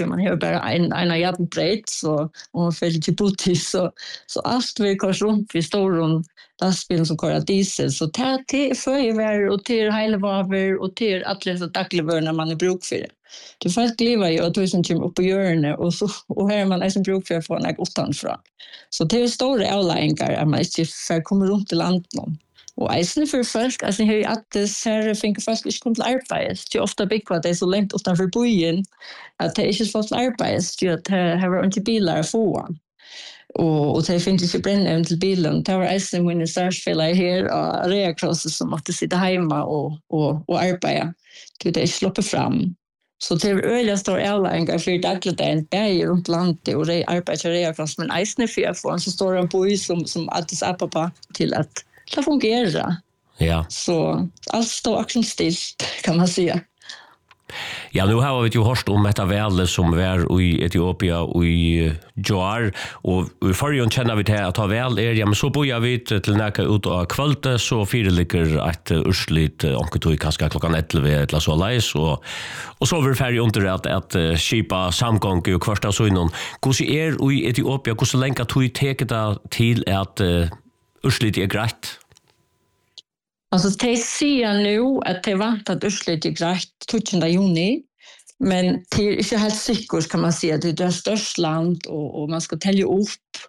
till man har bara en jättebred så och för lite butis så allt vi kör runt vi står runt lastbilen som kör diesel så till förver och till hela vaver och till alla så dagliga när man är bruk för det. Det fast lever ju att tusen tim upp på hjörnet och här man är som bruk för att få en utanför. Så det är stora avlägningar att man inte för kommer runt till landet någon. Och eisen för folk, alltså hur att det ser finns folk inte kommer till arbete. Det är ofta big vad det är så långt utanför byn att det inte får till arbete. Det är att här var inte bilar få. Och det finns inte brännämn till bilen. Det var eisen min startspelare här och Reakross som måste sitta hemma och arbeta. Det är släppa fram. Så det är öliga stor avlägningar för dagligdagen där runt landet och arbetar Reakross men eisen för att få en så stor by som Addis Ababa till att det fungerar. Ja. Så allt står också stilt kan man säga. Ja, nu har vi ju hört om detta väl som var i Etiopien och i Joar och i förrjun känner vi till att ha väl ja, men så börjar vi till näka ut av kvällte så föreligger ett urslit onkeltoj kanske klockan 11 eller så läs och så var färdig under att skipa samgång och första så innan. Hur i Etiopien hur så länge tog det till att urslit är grejt? Alltså det säger nu att det vant att urslit är grejt 20 juni. Men det är inte helt säkert kan man säga. Det är störst land och man ska tälja upp.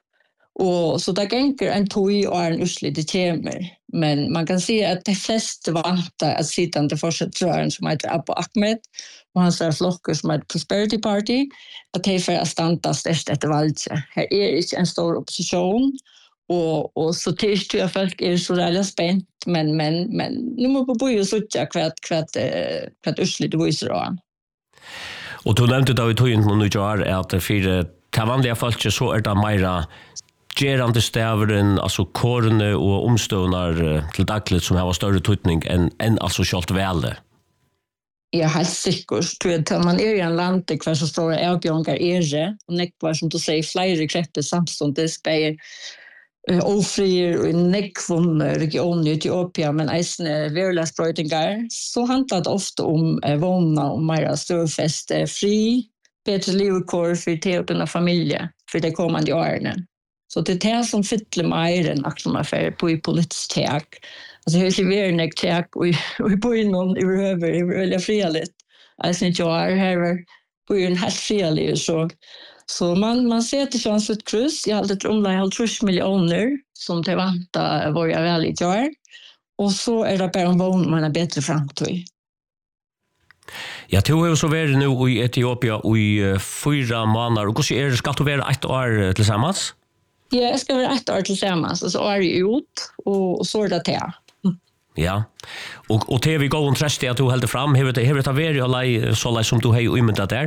Och så det gänger en tog och en urslit det kommer. Men man kan säga att det flesta vantar att sittande försättröraren som heter Abu Ahmed och hans flockar som heter Prosperity Party att det är för att stanna störst efter valet. Här är inte en stor opposition. Och så tycker jag folk är så jävla spänt men nu måste på bo och söka kvart urslit det visar då. Och du nämnde då i tojen nu gör att för ta vanliga folk så är det mera gerande stävren alltså korne och omstånar till dagligt som har större tutning än alltså självt väl. Jag har säkert att man är i en land där så stora avbjörningar är det och nekvar som du säger flera krafter samståndes bäger ofrier och nekvon region i Etiopien men eisen verkliga spröjtingar så handlar det ofta om vana och mera störfest fri bättre livkår för teoterna familje för det kommande åren. Så det är det som fyller mer än aktionaffär på i politisk tag. Alltså hur ser vi en tag och på någon över väldigt frialigt. Alltså inte jag här på en helt frialig så man ser till chans ett kryss. Jag hade ett omlaj 30 miljoner som det vanta var jag väl i år. Och så är det bara en vån man är bättre framtid. Jag tror ju så var det nu i Etiopien i 4 månader. Och hur är det ska du vara 1 år tillsammans? Ja, jag ska vara 1 år tillsammans. Och så är det ut och så är det till. Ja. Och till vi går och tröst att du håller fram. Har det varit så som du har umyndat där?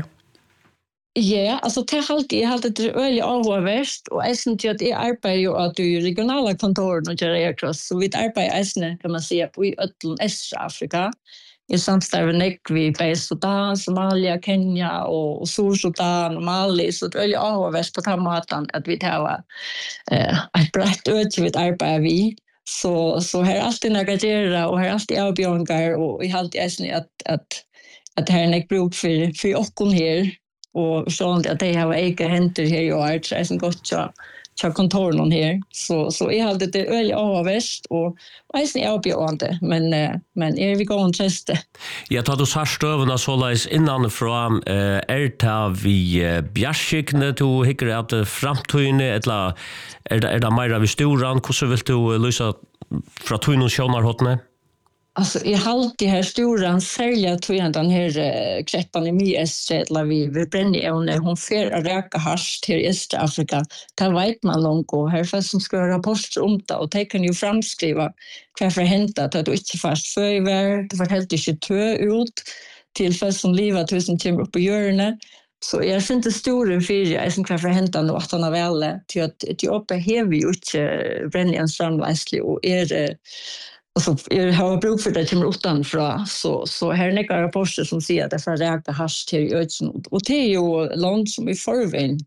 Ja, alltså det har alltid det öliga avhåverst och eisen till att jag arbetar ju att du regionala kontoren och gör cross så vi arbetar eisen kan man säga på i östra Afrika. I samstarv vi Sudan, Somalia, Kenya och Sudan och Mali så det öliga avhåverst på den måten att vi tar ett brett öde vi arbetar vi. Så här är alltid negativa och här är alltid avbjörningar och i alltid eisen att här är bruk för okon här. Och sånt att det har ega händer här i år så är det gott så kontoren här så jag hade det väl avväst och visst är avbjörande men är vi går och testa. Jag tar då sarstövna så läs innan från ta vi bjärskne to hickar att framtiden eller är det mer vi storan hur så vill du lösa från tunn sjönar hotne? Alltså jag har alltid här stora sälja tror jag den här kreppan i Miestla vi bränner ävne hon fer att räka hasch till östra Afrika. Det vet man långt och här fast som ska rapporter om det och det kan ju framskriva varför hänt att du inte fast förver det var helt inte tö ut till fast som livet tusen timmar upp på hjörnet. Så jag ser inte stora fyra är som varför hänt att han har väl till att Etiopien har vi ju inte bränner en strandläslig och är alltså jag har bruk för det till utanför så här är några rapporter som säger att det får räkna hasch till öden och det är ju land som i förväg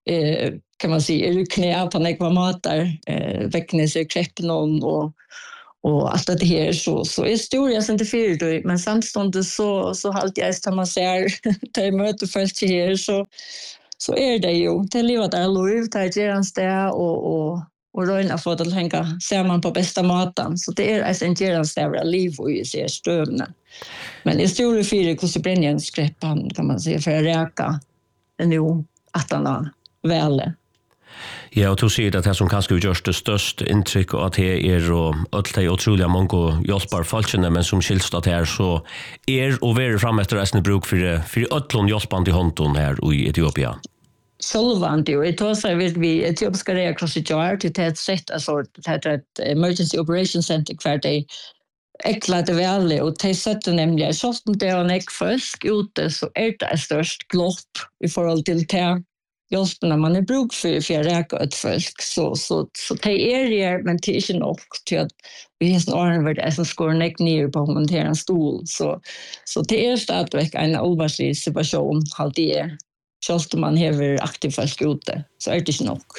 kan man säga är knä på några matar väckne sig kreppen och och allt det här så är historia sen till fyra men samtidigt så halt jag att man ser till möte först här så är det ju till livet där lov till gerans där och röna för att hänga ser man på bästa maten så det är en gerans där liv och ju ser strömna men historia fyra hur så brinner en skräppan kan man säga för att räka nu att han väl. Ja, och du säger att det som kanske görs det största intryck att det är och allt det otroliga många hjälpar falskene men som skilst att här så och vara fram efter resten bruk för öllon hjälpande i Honton här i Etiopien. Solvant ju. Det så vi etiopiska Red Cross i Jar till ett sätt alltså ett emergency operation center för det äcklade väl och det sätter nämligen så som det är en försk ute så är det störst glopp i förhåll till det just när man är bruk för räka ett folk så det är men det är inte nog till att vi har snarare varit att skor neck ner på montera en stol så det är stadväck en allvarlig situation halt det är just man har aktiv folk ute så är det inte nog.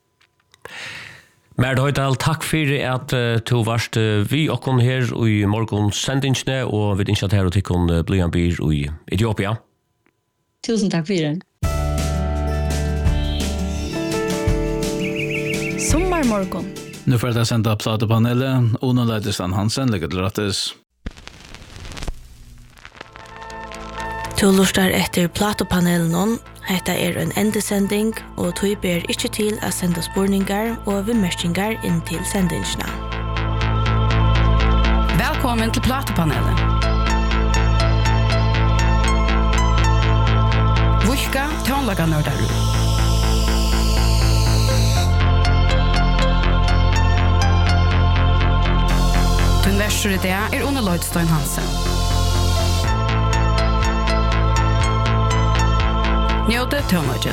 Men Høydal, takk for at du varst vi og kom her i morgens sendingsne og vi ønsker her og til bli en byr i Etiopia. Tusen takk for det. Sommarmorgon. Nu får jag sända upp platepanelet. Ono Leidestan Hansen, lägger till rattes. Du lustar etter platepanelen. Hetta en endesending, og tog ber ikke til å sende spurningar og vimerkingar inn til sendingsna. Velkommen til platepanelet. Vuxka tonlaganördaru. Tunversur i det Ono Leidestan Hansen. Njóta tónleikin.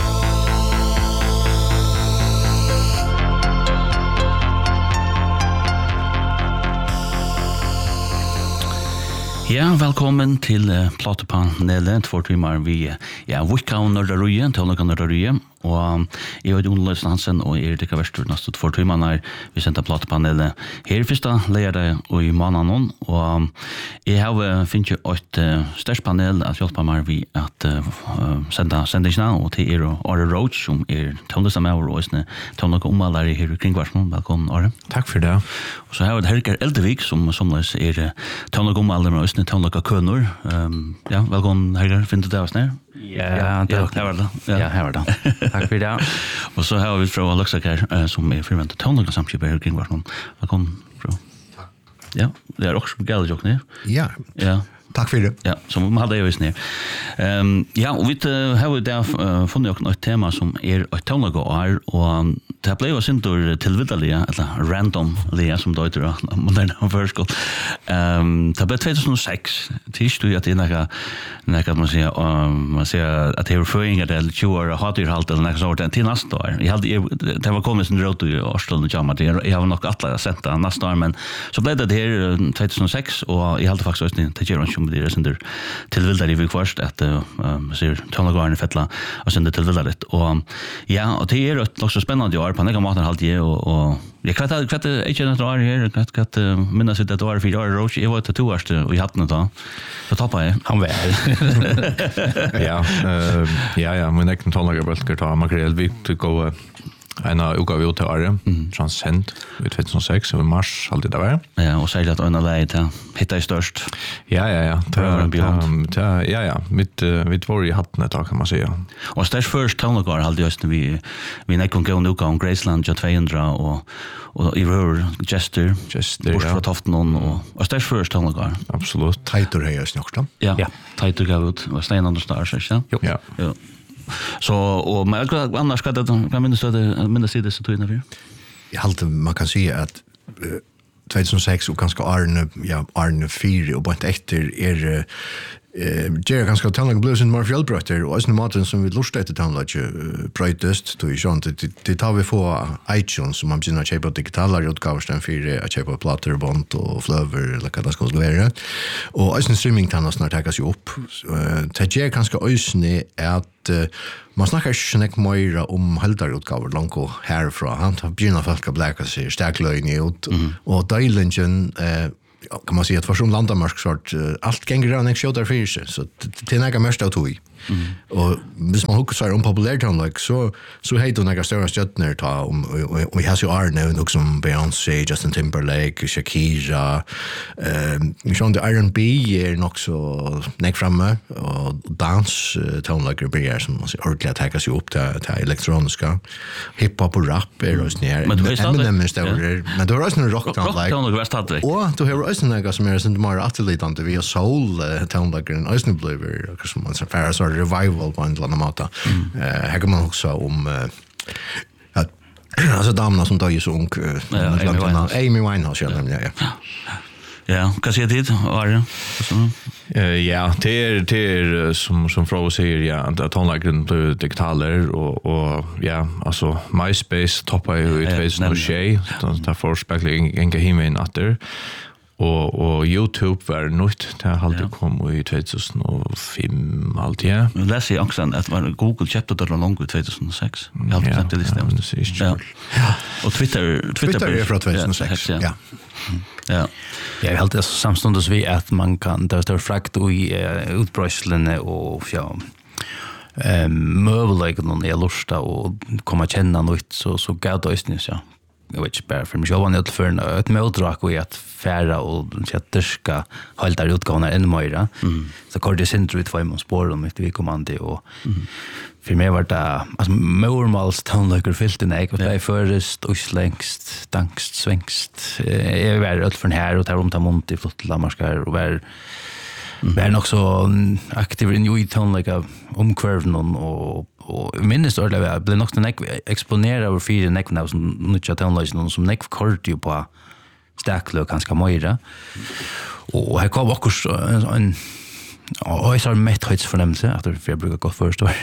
Ja, velkommen til platepanelet. 2 timer vi Vuxka og Nørdarøye, tonlagan Nørdarøye. Og jeg er Ono Leidestan Hansen, og jeg det verst neste 2 timer vi sendte platepanelet her første leder og i måneden. Og jeg har finnet et størst panel at hjelpe meg vi at sende sendingsene, og til Are Roach, som tonlagsamager og tonlagan omvalgere her i Kringvarsmål. Velkommen, Are. Takk for det. Og så har vi Herker Eldevik, som tonlagan omvalgere med Østene tonlagan kønner. Ja, velkommen, Herker. Finner du det av snær? Ja, det var det. Ja, her var det. Takk for det. Og så har vi fra Luxaker, som firmentet tonlagan samskipet her i Kringvarsmål. Velkommen, fra. Ja, det også galt jo ikke. Ja. Takk for det. Ja, som vi hadde jo visst ned. Ja, og vi har jo der funnet jo et tema som et tonlagan og det ble jo sintor tilviddelige, eller randomlige, som det heter moderne førskål. Det ble 2006, tirsdag at det er man sier at det er føringer til 20 år og hatyrhalt eller noe sånt til neste år. Det var kommet sin råd i Årstånd og Kjammer, jeg har nok alle sett det neste år, men så ble det her 2006, og jeg halte faktisk også til Kjøren som det er sintor tilviddelige vi først, at sier tonlagan fettla og sintor tilviddelige. Og ja, og det er nok så spennende år, på en måte halt jeg, og jeg kvart ikke en år her, kvart minnes ut et år 4 år, og jeg var til 2 år og jeg hadde noe da. Så tappet jeg. Han var. Ja, min egen tonlagerbølger tar makrel, vi tog gå en av uka vi ut til Are, Transcend, i 2006, i mars, alltid det var. Ja, og særlig at øyne leie til hitta i størst. Ja. Mitt var i hatten et tak, kan man säga. Og størst først tonlagar halde just vi nekkon gå en uka om Graceland, 200, og i rør Jester, bort fra Toftenon, og størst først tonlagar. Absolutt. Teitur hei jeg snakket om. Ja, Teitur gav ut, og Stein Anders Stars, ikke? Jo. Ja. Så, og men annars kan minnes i disse tøyene for? Jeg halte man kan si at 2006 og ganske Arne 4 og bant etter det ganska tonlag blues in Marfield Brother och sen maten som vi lustar efter tonlag brightest to ju det tar vi få iTunes som man börjar köpa digitala utgåvor sen för att köpa plattor band och flower eller vad det ska vara och sen streaming tjänster snart tagas ju upp det ger ganska ösne att man snackar snäck mer om haldarutgåvor långt härifrån han tar börjar folk att bläka sig starklöjning ut och Dailingen kan man säga att för som landamarksort allt gänger an exoter för sig så det är några mest av tog. Och hvis man huxar om populärtonlag så heter några stora stjärnor ta om vi har ju Arne och som Beyoncé, Justin Timberlake, Shakira Sean the R&B är nog så näck framme och dance tonlager blir som man ser ordentligt attackas ju upp till elektroniska hiphop och rap är också ner men det är också en rock tonlag och då har också några som är sånt mer atletande vi har soul tonlager en Eisner Blue som man så revival på en eller annan måte. Här kan man också om alltså damerna som tar ju så ung Amy Winehouse Ja, vad säger det? Ja, det är som Fro säger ja att tonlagen blev digitaler och ja, alltså MySpace toppar ju i 2006 där får spekling inga himen åter. Och YouTube var nytt det hade kom i 2005 allt ja. Men läs jag också att var Google köpte det långt i 2006. Jag hade sett det stämt. Ja. Och Twitter är från 2006. Ja. Ja, jag helt det samstundes vi att man kan det frakt i utbröslen och ja. Möbellägg någon är lusta och komma känna nytt så gav det just ja. Jag vet inte bara för mig. Jag var nöjd för ett meddrag och att färra och tjätterska halta utgångar ännu mer. Så kort det syndrom ut var man spår om ett vikommande och för mig var det alltså mormals tonlager fyllt in jag och det förrest och längst dankst svängst är väl öll för här och tar om ta mont i flott lamarskar och var nog så aktiv i new tonlager omkvarven och minst då det blev nog den exponera över fyra neckna som nutcha tonlager som neck kort ju på stäcklo ganska myra och här kom också en och jag har mätt höjts förnämelse att det brukar gå först då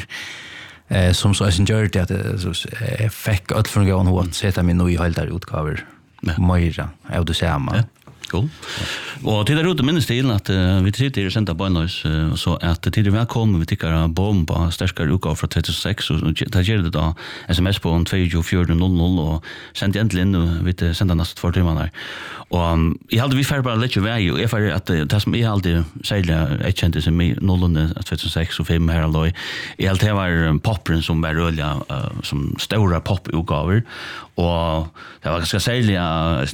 som så är gjort det att fick allt från gång hon sätta mig nu i helt där utgåvor myra av det samma. Cool. Och till det rote minst till att vi sitter i Santa Bonus så att till det välkommen vi tycker bomba starkare utgåva från 2006 och det ger det då SMS på 2400 och sent egentligen vi sända nästa 2 timmar där. Och jag hade vi för bara lägga väg och för att det som jag alltid säger jag kände som mig 2006 och 5 här alloy. Jag alltid var poppen som var rulliga som stora poputgåvor och det var ganska sälja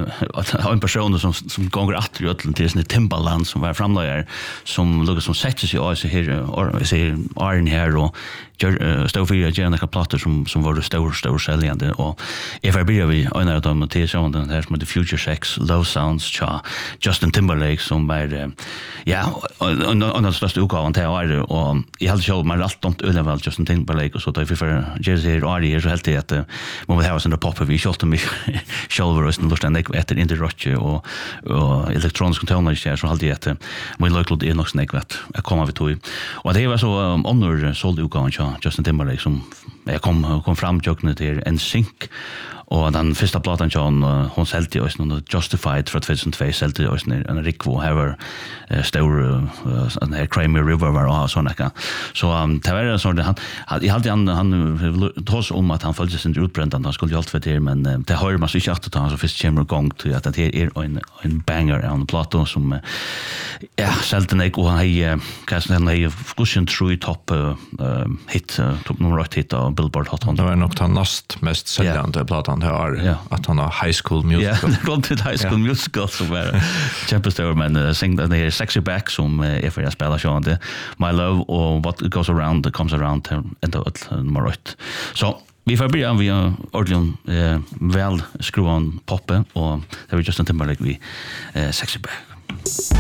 en person som gånger att till sin Timbaland som var framlägare som lukar som sätter sig och så här säger Arne här och stod för att göra plattor som var stor säljande och jag börjar vi en av dem till sån den här som The Future Sex Low Sounds cha Justin Timberlake som var ja en största utgåvan till är och jag hade själv man allt om överväl Justin Timberlake och så där för Jersey Artie så helt det att man vill ha sån där pop vi shot mig shoulder och lust and efter in the rock och elektronisk tonlager så hade det man local är nog snack vet jag kommer vi tog och det var så honor såld utgåvan Justin Timberlake som jag kom fram till NSYNC och den första plattan hon sålde ju någon Justified från 2002 sålde ju en Rickvo här stor den här Crimea River var och såna kan så det var så det jag hade han tros om att han följde sin utbränd han skulle ju allt för det men det har man så inte att ta så först kommer igång till att det är en banger on plattan som ja sålde nej och han kanske den är cushion through top hit top nummer 1 hit och Billboard Hot 100 det var nog den mest säljande plattan här att han har High School Musical. Ja, kom till High School Musical som var kämpestor men sing den är Sexy Back som är för jag spelar så det My Love och What Goes Around that Comes Around ända nummer 1. Så vi får börja vi ordligen väl skruva on poppe och det var Justin Timberlake vi Sexy Back.